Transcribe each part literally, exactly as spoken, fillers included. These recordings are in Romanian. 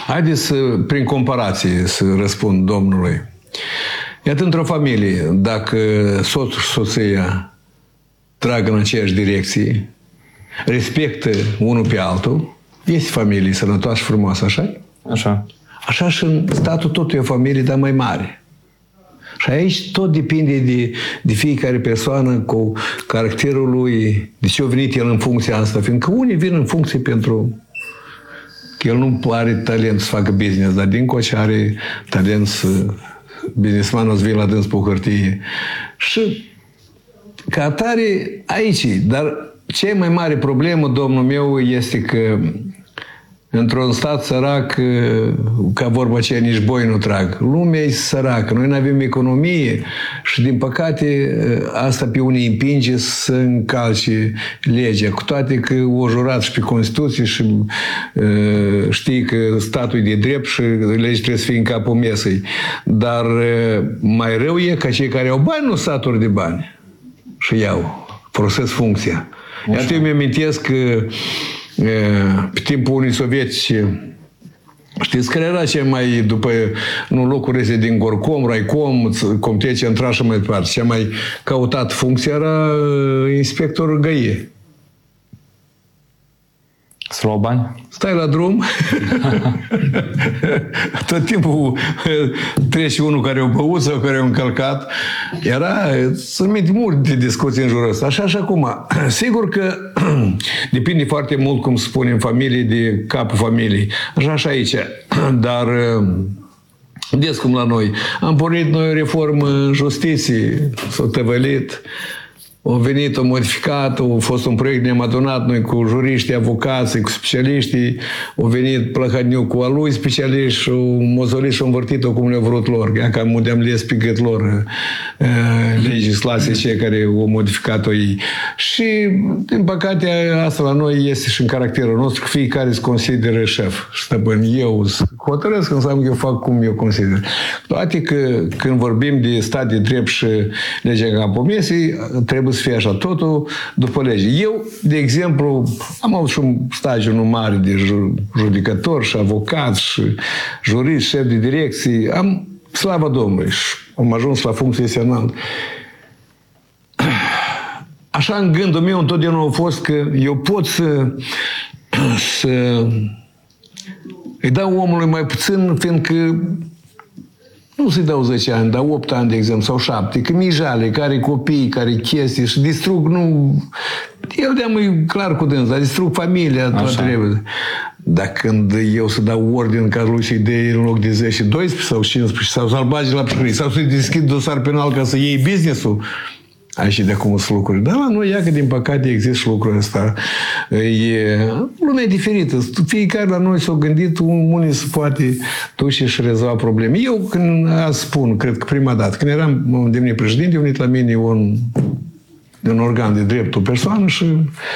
Haideți, să, prin comparație, să răspund domnului. Iată, într-o familie, dacă soțul și soția trag în aceeași direcție, respectă unul pe altul, este familie sănătoasă și frumoasă, așa? Așa. Așa și în statul totul e o familie, dar mai mare. Și aici tot depinde de, de fiecare persoană cu caracterul lui, de ce a venit el în funcția asta. Fiindcă unii vin în funcție pentru că el nu are talent să facă business, dar dincoace are talent să businessmanul să vină la dâns pe o hârtie. Și ca atare aici, dar cea mai mare problemă, domnul meu, este că într-un stat sărac, ca vorba aceea, nici boi nu trag. Lumea e săracă, noi nu avem economie și, din păcate, asta pe unii împinge să încalce legea. Cu toate că o jurat și pe Constituție și uh, știi că statul e de drept și legea trebuie să fie în capul mesei. Dar uh, mai rău e ca cei care au bani nu satori de bani și iau, folosesc funcția. Iată, eu mi-amintesc că pe timpul unii sovietici, știți care era cea mai, după, nu, locurile din Gorcom, Raicom, Comitet Central și mai departe, cea mai căutat funcție era inspectorul G A I. Să luau bani? Stai la drum, tot timpul trece unul care o băut sau care o încălcat. Era, sunt minte multe discuții în jurul ăsta. Așa și acum. Sigur că depinde foarte mult, cum spune în familie, de capul familiei. Așa și aici. Dar des cum la noi. Am pornit noi o reformă în justiție, s-a tăvălit. A venit, a modificat, a fost un proiect, ne-am adunat noi cu juriștii, avocații, cu specialiștii, a venit Plăhădniu cu a lui specialiști și au mozolit și au învârtit-o cum le-au vrut lor. Ea cam unde am les pe gât lor legislația cei care au modificat-o ei. Și, din păcate, asta la noi este și în caracterul nostru, că fiecare se consideră șef, stăpân. Eu hotărăsc, înseamnă că eu fac cum eu consider. Toate că când vorbim de stat de drept și legea Campomesii, trebuie să fie așa, totul după lege. Eu, de exemplu, am avut și un stagiu nu mare de judecător și avocat și jurist, șef de direcție. Am, slavă Domnului, și am ajuns la funcție semnală. Așa, în gândul meu, întotdeauna a fost că eu pot să, să îi dau omului mai puțin, fiindcă nu să-i dau zece ani, dar opt ani, de exemplu, sau șapte, că mi-i jale, care copii, care chestii și distrug, nu... Eu de-am clar cu dâns, dar distrug familia, tot trebuie. Dar când eu să dau ordin ca lui să-i dea în loc de zece, doisprezece sau cincisprezece, sau să-l bagi la primărie, sau să-i deschid dosar penal ca să iei business-ul, ai și de acum sunt lucruri. Dar la noi, ia că din păcate există și lucrul ăsta. E, lumea e diferită. Fiecare la noi s-a gândit, unii se poate duce și rezolva probleme. Eu, când azi spun, cred că prima dată, când eram devenit președinte, a venit la mine un, un organ de drept, o persoană și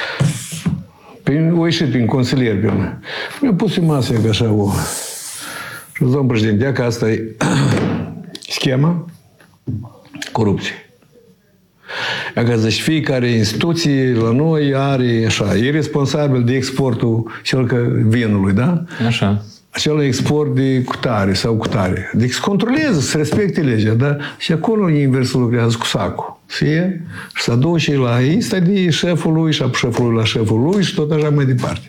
o ieșit prin consilier pe mine. Mi-a pus în masă că așa o... Și domnul președinte, ia că asta e schema corupție. Că zici, fiecare instituție la noi are, așa, e responsabil de exportul cel că vinului, da? Așa. Acel export de cutare sau cutare. Deci controlează, să respecte legea, da? Și acolo inversul lucrează cu sacul. Fie și să duce la insta de șeful lui și a șefului la șeful lui și tot așa mai departe.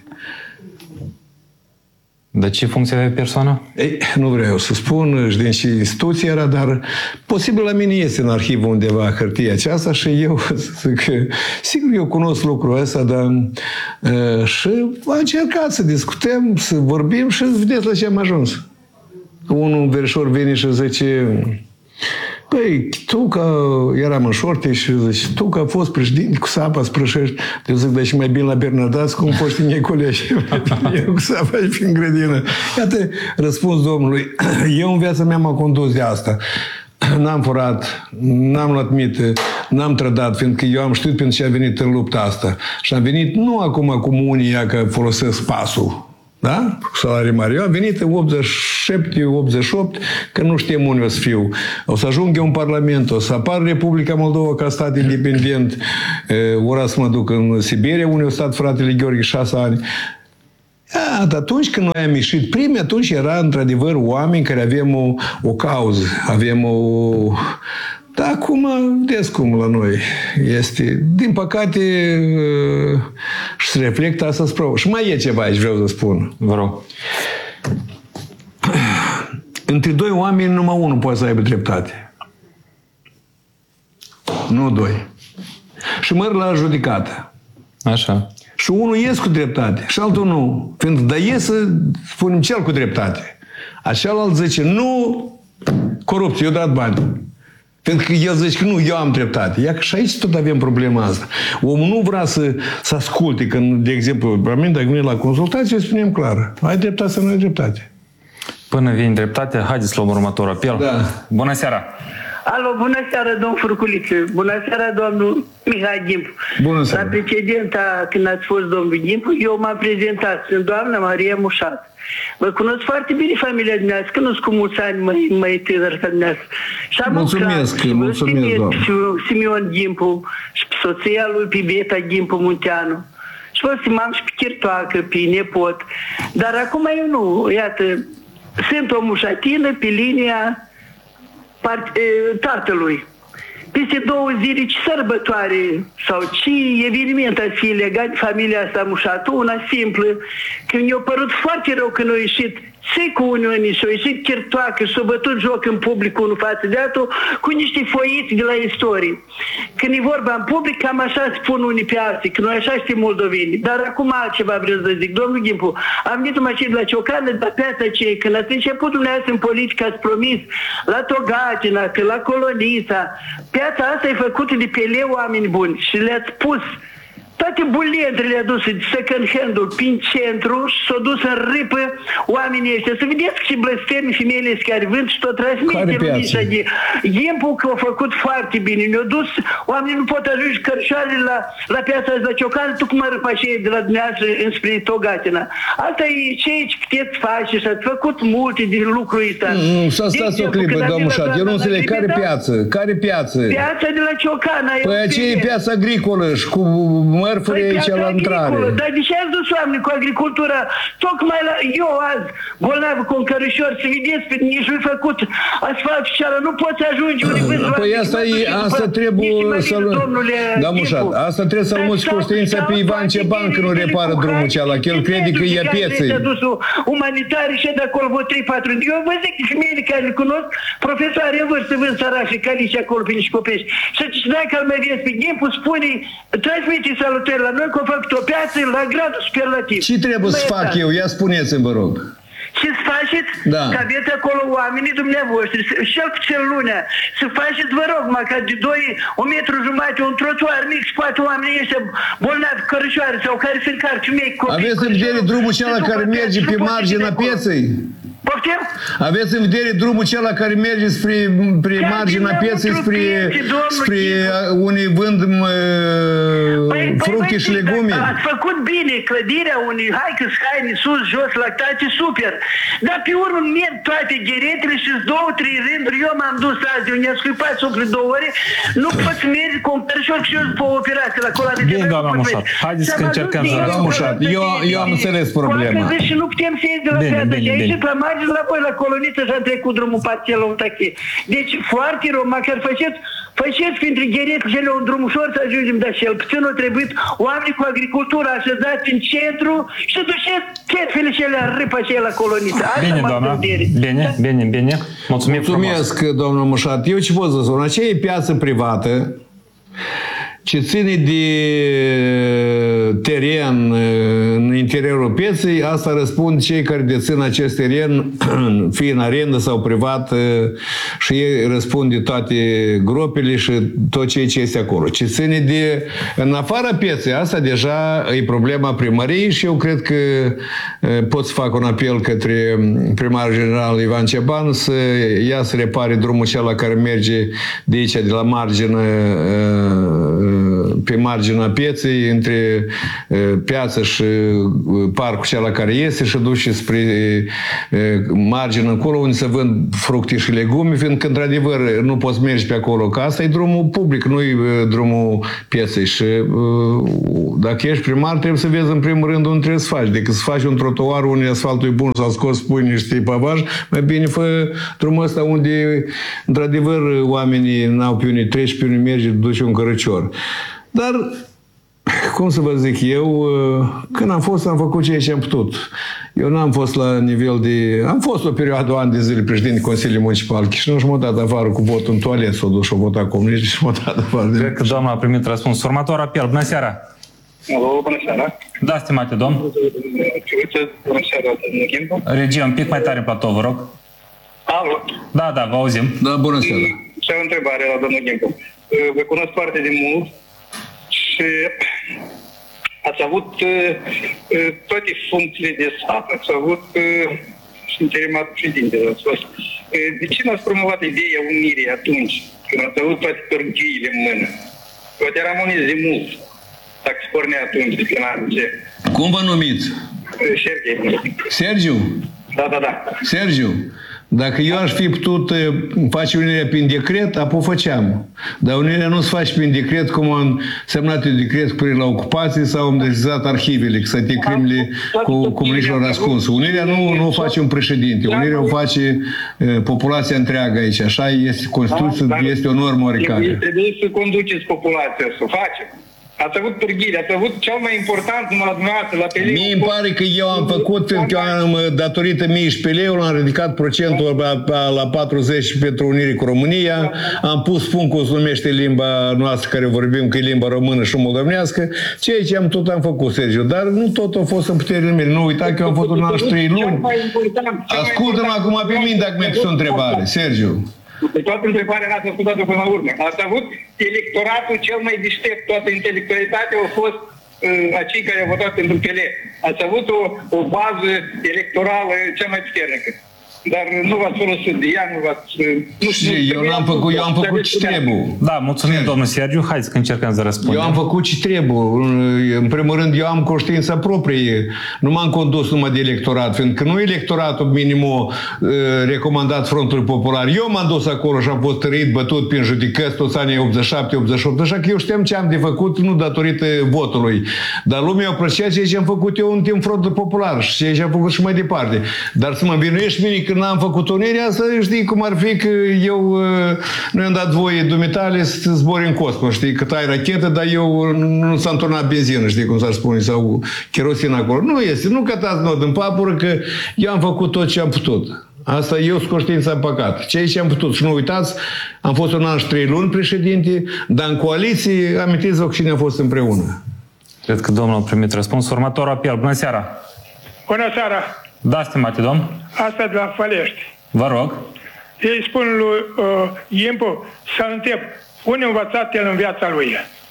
Dar ce funcție avea persoana? Ei, nu vreau să spun și din ce instituție era, dar posibil la mine este în arhivă undeva hârtia aceasta și eu zic că, sigur, eu cunosc lucrul ăsta, dar uh, și am încercat să discutăm, să vorbim și vedeți la ce am ajuns. Unul verișor vine și zice, păi, tu că eram în șorte și zici, tu că a fost președinte cu sapa sprășești, eu zic, dar și mai bine la Bernardați, cum foști mei colegi. Eu cu sapa și prin grădină. Iată, răspuns Domnului, eu în viața mea m-am condus de asta. N-am furat, n-am luat mită, n-am trădat, fiindcă eu am știut pentru ce am venit în lupta asta. Și am venit nu acum cum unii ia că folosesc pasul, da? Cu salarii mari. Eu am venit în optzeci și șapte optzeci și opt, că nu știm unde o să fiu. O să ajung eu în Parlament, o să apar Republica Moldova ca stat independent, ora să mă duc în Siberia, unde a stat fratele Gheorghe șase ani. Da, atunci când noi am ieșit primi, atunci era într-adevăr oameni care avem o, o cauză, avem o... Dar acum, vedeți cum la noi este. Din păcate, și se reflectă asta spre... Și mai e ceva aici, vreau să spun. Vă rog. Între doi oameni, numai unul poate să aibă dreptate. Nu doi. Și măr la judecată. Așa. Și unul ies cu dreptate și altul nu. Pentru că ies să spunem cel cu dreptate. A celălalt zice, nu corupție, eu dat bani. Pentru că el zice că nu, eu am dreptate. Ia că și aici tot avem problema asta. Omul nu vrea să, să asculte. Când, de exemplu, la mine, dacă vine la consultație, spunem clar. Ai dreptate sau nu ai dreptate. Până vine dreptate, haideți să luăm următorul apel. Da. Bună seara! Alo, bună seara, domn Furculiță. Bună seara, domnul Mihai Gimpu. Bună seara. La precedenta, când ați fost domnul Gimpu, eu m-am prezentat. Sunt doamna Maria Mușat. Vă cunosc foarte bine familia dumneavoastră, cunosc cu mulți ani mai, mai tânăr ca dumneavoastră. Și am mulțumesc, și mulțumesc, doamnă. Simeon Gimpu și pe soția lui, pe Beta Gimpu Munteanu. Și vă stimam și pe Chirtoacă, pe nepot. Dar acum eu nu, iată, sunt o mușatină pe linia tatălui. Peste două zile, ce sărbătoare sau ce eveniment ar fi legat de familia asta Mușatu, una simplă, că mi-a părut foarte rău când a ieșit secul Uniunii și a ieșit Chirtoacă și s-a bătut joc în public unul față de altul cu niște foiți de la istorie. Când e vorba în public, cam așa spun unii pe alții, că noi așa știm moldoveni. Dar acum altceva vreau să zic. Domnul Gimpu, am venit numai și de la Ciocană, dar pe asta ce, când ați început dumneavoastră în politică, ați promis la Togacina, că la Colonița, piața asta e făcută de pe leu oameni buni și le-ați pus toate buletrele aduse de second hand-ul prin centru și s-au dus în râpă oamenii ăștia. Să vedeți ce blăstemi femeile care vând și tot transmite lumea de Gimpu că au făcut foarte bine. Ne-au dus, oamenii nu pot ajunge cărșoare la, la piața de la Ciocană, tu cum arăt pașei de la dumneavoastră înspre Togatina. Asta e ceea ce puteți face și ați făcut multe din lucrul ăsta. Nu, să stați o clipă, domnul Șat. Eu nu înțeleg. Care piață? Care piață? Piața de la Ciocană. Păi aceea e piața agricolă și cu mărfuri păi aici la intrare. Dar de ce ați dus oameni cu agricultura? Tocmai la eu azi, bolnav cu un cărășor, să vedeți, pe nici nu-i făcut asfalt și cealaltă, nu poți ajunge unde vând. Păi asta, e, asta trebuie să-l... Da, Mușat, asta trebuie să-l muți conștiința pe Ivan Ceban că nu repară drumul ceala, că el crede că e pieței. Umanitari și de acolo vreo trei patru. Eu vă zic că femeile care le cunosc, profesoare în vârstă, vând sărașe, calici acolo pe nici copești. Și dacă îl mai vezi pe Gimpu, spune, transmite salutări la noi că au făcut o piață la gradul superlativ. Ce trebuie să fac eu? Ia spuneți-mi, vă rog. Ce să faceți? Da. Că aveți acolo oamenii dumneavoastră, cel puțin lunea, să faceți, vă rog, măcar de doi, un metru jumate, un trotuar mic, și poate oamenii ăștia bolnavi, cărășoare sau care sunt carci mici, copii. Aveți în vedere drumul cel care merge pe marginea pieței? Poftim? Aveți în vedere drumul cel care merge spre, spre marginea pieței, spre, spre unii vând păi, fructe păi, și legume? Ați făcut bine, clădirea unii haică-s haine, sus, jos, lactate, super. Dar pe urmă merg toate gheretele și două, trei rânduri. Eu m-am dus azi, eu ne-am scuipat suflet două ore, nu poți merge cu un perșor și eu după o operație la coloană. Bine, doamna Mușat, haideți că încercăm să... Doamna Mușat, eu, eu am înțeles problema. Și nu putem să ieși de la piață. Și aici la margine, la voi, la coloniță și-a trecut drumul parțial un taxi. Deci foarte rău, măcar faceți, faceți printre gheretele un drum ușor să ajungem, dar cel puțin au trebuit oamenii cu agricultură așezați în centru și duceți cherfele cele râpă cele la coloniță. Bine, doamna, bine, bine, bine. Mulțumim Mulțumesc, frumos. Domnul Mușat. Eu ce pot să spun? Aceea e piață privată ce ține de teren în interiorul pieței, asta răspund cei care dețin acest teren, fie în arendă sau privat, și ei răspund de toate gropile și tot ceea ce este acolo. Ce ține de în afara pieței, asta deja e problema primăriei și eu cred că pot să fac un apel către primarul general Ivan Ceban să ia să repare drumul acela care merge de aici, de la margine pe marginea pieței, între piață și parcul cel care iese și duce spre marginea acolo unde se vând fructe și legume, fiindcă, într-adevăr, nu poți merge pe acolo, că asta e drumul public, nu e drumul pieței. Și dacă ești primar, trebuie să vezi în primul rând unde trebuie să faci. Decât să faci un trotuar unde asfaltul e bun sau scos, pui niște pavaj, mai bine fă drumul ăsta unde, într-adevăr, oamenii n-au pe unde treci, pe unde merge, duce un cărăcior. Dar, cum să vă zic, eu, când am fost, am făcut ceea ce am putut. Eu n-am fost la nivel de... Am fost o perioadă, o ani de zile, președinte Consiliului Municipal Chișinău și m-a dat afară cu votul în toalet, s-a dus și a votat comuniști și m-a dat afară. Cred că doamna a primit răspuns. Următor apel. Bună seara! Alo, bună seara! Da, stimate domn. Bună seara, domnul Gimbu. Regie, un pic mai tare în platou, vă rog. Alo. Da, da, vă auzim. Da, bună seara! Și o întrebare la domnul Gimbu. Vă cunosc foarte de mult și ați avut toate funcțiile de stat, ați avut și interimat președintele. De ce n-ați promovat ideea unirii atunci, când ați avut toate târghiile în mână? Poate eram uniți de mult, dacă se pornea atunci de finanțe. Cum vă numiți? Serghei. Sergiu? Da, da, da. Sergiu, dacă eu aș fi putut face unirea prin decret, apoi făceam. Dar unirea nu se face prin decret, cum am semnat un decret cu privire la ocupație sau am dezizat arhivele, că să te crimile cu comuniștilor ascuns. Unirea nu, nu o face un președinte, unirea o face uh, populația întreagă aici. Așa este Constituția, este o normă oricare. Trebuie să conduceți populația, să o facem. Ați avut târghire, ați avut cel mai important numai la dumneavoastră, la Peleu. Mie îmi pare că eu am făcut, că am, datorită mie și Peleu, am ridicat procentul la, la patruzeci pentru unire cu România, am pus punctul, se numește limba noastră care vorbim, că e limba română și moldovenească, ceea ce am tot am făcut, Sergiu, dar nu tot a fost în puterile mele. Nu uita că eu am fost un an și trei luni. Ascultă-mă acum pe mine dacă mi-ai pus o întrebare, Sergiu. De toată întrebarea n-ați ascultat-o până la urmă. Ați avut electoratul cel mai deștept, toată intelectualitatea au fost uh, acei care au votat pentru P L. Ați avut o, o bază electorală cea mai puternică. Dar nu v-ați folosit de ea, nu v-ați... Nu știu, eu n-am făcut, eu am făcut ce trebuie. Da, mulțumim, Sergiu. Domnul Sergiu. Haideți că încercăm să răspundem. Eu am făcut ce trebuie. În primul rând, eu am conștiința proprie. Nu m-am condus numai de electorat, fiindcă nu electoratul minimul recomandat Frontului Popular. Eu m-am dus acolo și am fost tărit, bătut prin judecăți toți anii optzeci și șapte optzeci și opt, așa că eu știam ce am de făcut, nu datorită votului. Dar lumea a apreciat ceea ce am făcut eu în timp Frontul Popular și ceea ce am făcut și mai departe. Dar să mă învinuiești mine că n-am făcut unirea asta, știi cum ar fi că eu nu i-am dat voie dumitale să zbori în cosmos, știi, că tai rachetă, dar eu nu s-a înturnat benzină, știi cum s-ar spune, sau kerosin acolo. Nu este, nu cătați nod în papură, că eu am făcut tot ce am putut. Asta eu sunt conștiința în păcat. Ceea ce am putut. Și nu uitați, am fost un an și trei luni președinte, dar în coaliție, amintiți-vă cine a fost împreună. Cred că domnul a primit răspuns. Următor apel. Bună seara! Bună seara! Da, stimate domn. Asta de la Fălești. Vă rog. Ei spun lui uh, Impu să întreb, unde a învățat el în viața lui?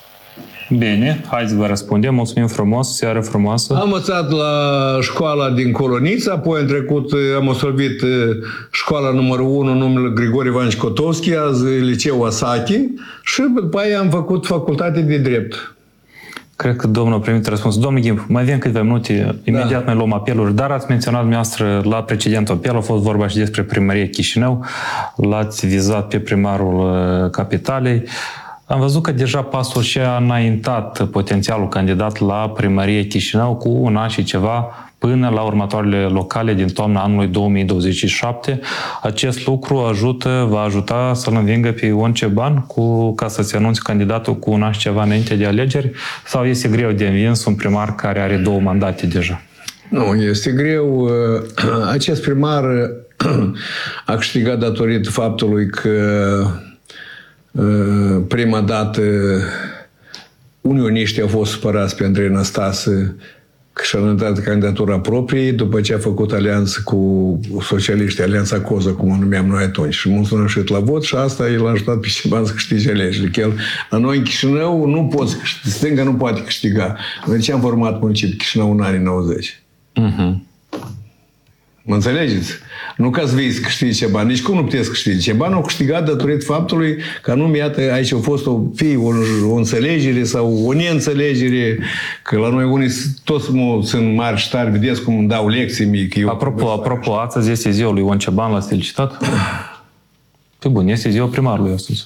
Bine, hai să vă răspundem. Mulțumim frumos, seară frumoasă. Am învățat la școala din Colonița, apoi am trecut, am absolvit școala numărul unu, numele Grigore Ivanovici Kotovski, azi liceu Asaki, și după aia am făcut facultate de drept. Cred că domnul a primit răspuns. Domnul Ghimp, mai avem câteva minute, imediat da. Noi luăm apeluri, dar ați menționat dumneavoastră la precedentul apel, a fost vorba și despre primăria Chișinău, l-ați vizat pe primarul Capitalei. Am văzut că deja pasul și-a înaintat potențialul candidat la primărie Chișinău cu un an și ceva până la următoarele locale din toamna anului două mii douăzeci și șapte. Acest lucru ajută, va ajuta să-l învingă pe Ion Ceban cu, ca să se anunțe candidatul cu un an și ceva înainte de alegeri, sau este greu de învins un primar care are două mandate deja? Nu, este greu. Acest primar a câștigat datorită faptului că prima dată unioniștii au fost supărați pe Andrei Năstase că și-a înaintat candidatura proprie după ce a făcut alianță cu socialiștii, alianța Coză, cum o numeam noi atunci. Și mulți nu au ieșit la vot și asta el a ajutat pe Ceban să câștige alegerile. El, la noi în Chișinău nu poți, stânga nu poate câștiga. Noi ce am format municipiul Chișinău în anii nouăzeci? Uh-huh. Mă înțelegeți? Nu ca să vei să câștigi ceva, nici cum nu puteți câștigi. Ceva nu au câștigat datorită faptului că anume, iată, aici a fost o, fie o, o înțelegere sau o neînțelegere, că la noi unii toți sunt mari și tari, vedeți cum dau lecții mici. Eu apropo, apropo, astăzi este ziua lui Ion Ceban, l-ați felicitat? Pe bun, este ziua primarului astăzi.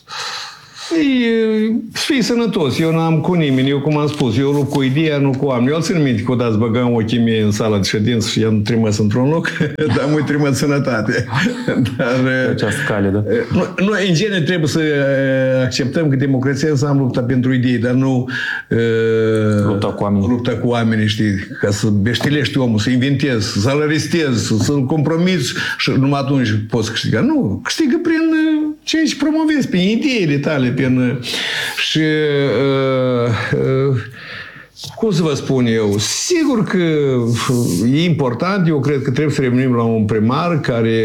Fii sănătos, eu n-am cu nimeni, eu cum am spus, eu lupt cu ideea, nu cu oameni. Eu țin minte că odată băgam ochii mei în sala de ședință și i-am trimis într-un loc, dar am trimis sănătate. Dar, pe această cale, da? Nu, nu, în genere trebuie să acceptăm că democrația înseamnă lupta pentru idei, dar nu lupta cu oamenii, lupta cu oamenii, știi, ca să beștilești omul, să inventezi, să-l arestezi, să-l compromiți și numai atunci poți câștiga. Nu, câștigă prin ceea ce promovezi, prin ideile tale, prin... Și uh, uh, cum să vă spun eu, sigur că e important, eu cred că trebuie să revenim la un primar care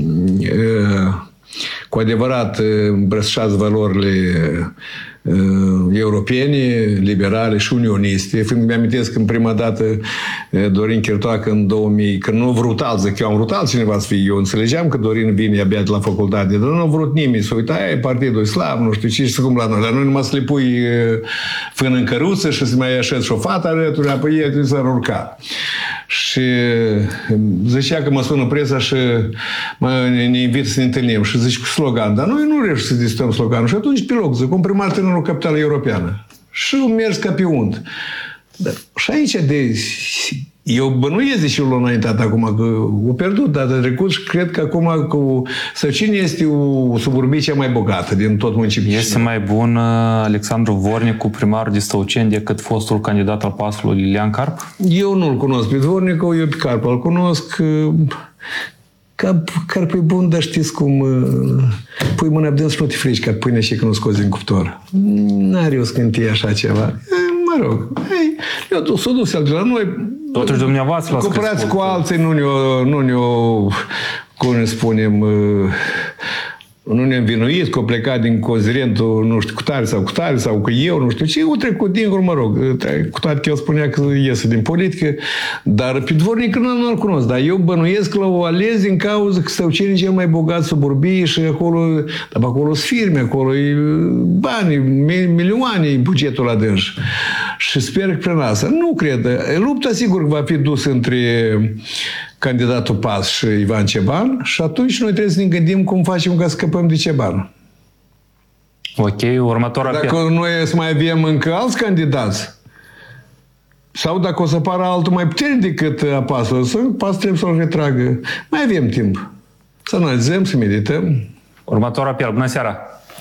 uh, cu adevărat îmbrățișează valorile uh, europene, liberale și unioniste. Mi-amintesc că în prima dată Dorin Chirtoacă în două mii, că nu a vrut alt, zic, eu am vrut altcineva să fie. Eu înțelegeam că Dorin vine abia de la facultate, dar nu a vrut nimeni să uita, aia e partidul slab, nu știu ce, și cum la noi. La noi numai să le pui fân în căruță și să mai așezi și o fată alături, apoi ei trebuie să urca. Și zicea că mă sună presa și mă, ne invită să ne întâlnim și zici cu slogan, dar noi nu reușim să discutăm sloganul. Și atunci pe loc, zic, un primar tânărul capitală europeană. Și mers ca pe unt. Dar, și aici de... Eu bănuiesc, deși l-am înaintat acum, că o pierdut data trecut și cred că acum cu Săcine este o suburbie cea mai bogată din tot municipiul. Este mai bun Alexandru Vornicu, primarul de Stăuceni, decât fostul candidat al P A S-ului Lilian Carp? Eu nu-l cunosc pe Vornicu, eu pe Carp îl cunosc. Carp e bun, dar știți cum pui mâna pe dâns și nu te frici ca pâine și că nu scoți din cuptor. N-are o scântie așa ceva. Mă rog, eu s-o dus el de la noi. Totuși dumneavoastră l-ați crescut. Comparați cu alții, nu ne-o, nu ne-o, cum ne spunem, nu ne-am învinuit că o plecat din considerentul, nu știu, cu tare sau cu tare, sau cu eu, nu știu ce, o trecut dincolo, mă rog, cu toate că el spunea că iese din politică, dar pe Dvornic nu-l cunosc, dar eu bănuiesc că l-au ales din cauza că Stăuceni cel mai bogat suburbii și acolo, dar acolo sunt firme, acolo e bani, milioane e bugetul la dâns. Și sper că prin asta. Nu cred. Lupta sigur că va fi dus între candidatul P A S și Ivan Ceban și atunci noi trebuie să ne gândim cum facem ca să scăpăm de Ceban. Ok, următoarea... Dacă apel. Noi să mai avem încă alți candidați sau dacă o să apară altul mai puternic decât A P A S-ul, P A S trebuie să-l retragă. Mai avem timp. Să analizăm, să medităm. Următoarea apel. Bună seara!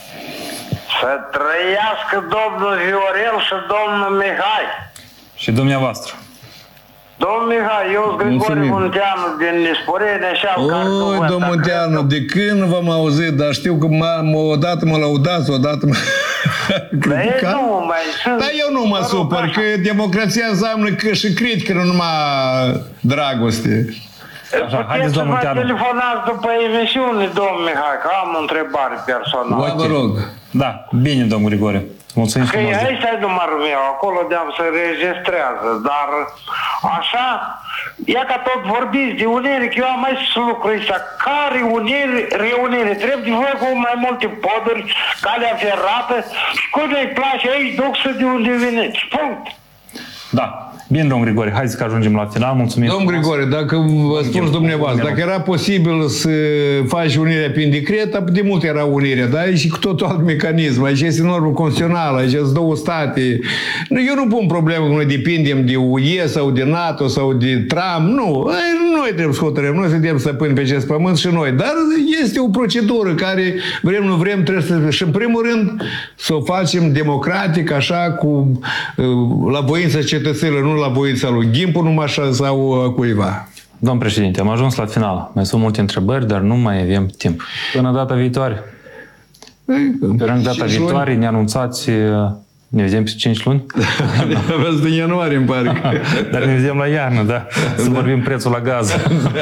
Să trăiască domnul Viorel și domnul Mihai. Și dumneavoastră. Domnul Mihai, eu sunt Grigore Munteanu din Nisporene și al care... Oi, domnul Munteanu, de când v-am auzit, dar știu că odată mă lăudați, odată mă... Dar nu mai sunt... Dar eu nu mă supăr, că democrația înseamnă că și critică, nu numai dragoste. Așa, haideți, domnul Munteanu. Puteți să mă telefonați după emisiune, domnul Mihai, că am o întrebare personală. Vă rog. Da, bine, domnul Grigore. Mulțumim că frumos. aici e numărul meu, acolo de-am să registrează, dar așa, ia ca tot vorbiți de unire, că eu am mai spus lucrul ăsta, care unire, reunire, trebuie voi cu mai multe poduri, calea ferată, și cum îi place aici, duc să de unde veniți, punct. Da. Bine, domnul Grigore, haideți că ajungem la final. Mulțumim. Domnul Grigore, dacă vă spuneți dumneavoastră, dacă era posibil să faci unirea prin decret, de mult era unirea, dar e și cu totul alt mecanism. Aici este normă constituțională, aici sunt două state. Eu nu pun problemă că noi depindem de U E sau de NATO sau de Trump, nu. Noi trebuie să hotărâm, noi suntem stăpâni pe acest pământ și noi. Dar este o procedură care, vrem, nu vrem, trebuie să... Și în primul rând să o facem democratic, așa, cu la voința cetățenilor, nu la voința lui Gimpu, numai așa, sau cuiva. Domn președinte, am ajuns la final. Mai sunt multe întrebări, dar nu mai avem timp. Până data viitoare. Până data viitoare ne anunțați, ne vedem pe cinci luni? Aveți din ianuarie, îmi pare. Dar ne vedem la iarnă, da. Să vorbim prețul la gaz.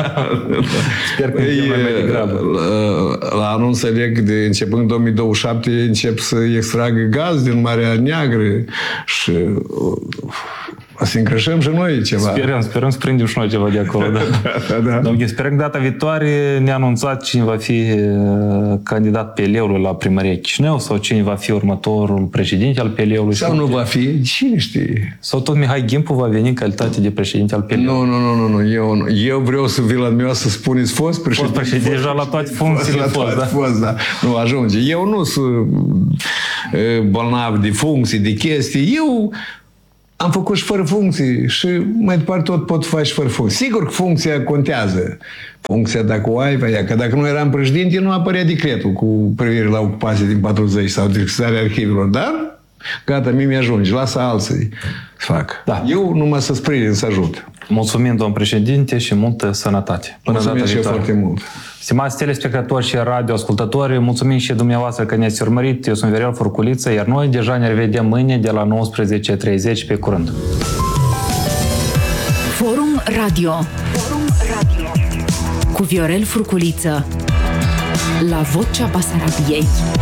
Sper că ne mai degrabă. La, la anul înțeleg de începând două mii douăzeci și șapte încep să extragă gaz din Marea Neagră și O să încrășăm și noi ceva. Sperăm, sperăm să prindem și noi ceva de acolo. Da. da, da. Domnul Ghim, sperăm că data viitoare ne-a anunțat cine va fi candidat P L U-ului la primăria Chișinău sau cine va fi următorul președinte al P L U-ului. Sau nu va fi, cine știe? Sau tot Mihai Gimpu va veni în calitate de președinte al P L U-ului. Nu, nu, nu, nu, nu. Eu, eu vreau să vin la dumneavoastră să spuneți fost președinte. Fost președinte, deja la toate funcțiile fost, fost, da? Fost, da. Nu ajunge. Eu nu sunt bolnav de funcții, de chestii. Eu am făcut și fără funcții și mai departe tot pot face și fără funcții. Sigur că funcția contează. Funcția dacă o ai, că dacă nu eram președinte, nu apărea decretul cu privire la ocupație din patruzeci sau direcționarea arhivelor, dar gata, mie mi-ajunge, lasă alții să facă. Da. Eu numai să sprijin, să ajut. Mulțumim, domn președinte, și multă sănătate. Până mulțumesc și eu foarte mult. Stimați telespectatori și radioascultători, mulțumim și dumneavoastră că ne-ați urmărit. Eu sunt Viorel Furculiță, iar noi deja ne revedem mâine de la nouăsprezece treizeci pe curând. Forum Radio. Forum Radio. Cu Viorel Furculiță. La Vocea Basarabiei.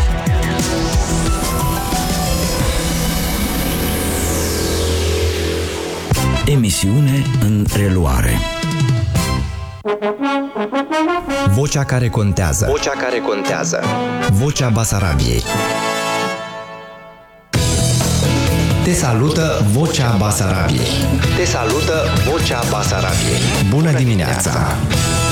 Emisiune în reluare. Vocea care contează. Vocea care contează. Vocea Basarabiei. Te salută Vocea Basarabiei. Te salută Vocea Basarabiei. Bună dimineața!